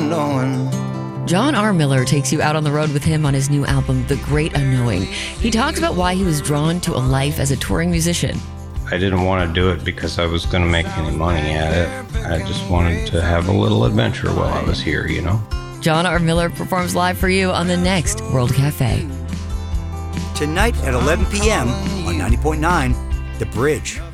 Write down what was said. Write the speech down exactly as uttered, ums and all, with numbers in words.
unknowing. John R. Miller takes you out on the road with him on his new album, The Great Unknowing. He talks about why he was drawn to a life as a touring musician. I didn't want to do it because I was going to make any money at it. I just wanted to have a little adventure while I was here, you know? John R. Miller performs live for you on the next World Cafe. Tonight at eleven p.m. on ninety point nine, The Bridge.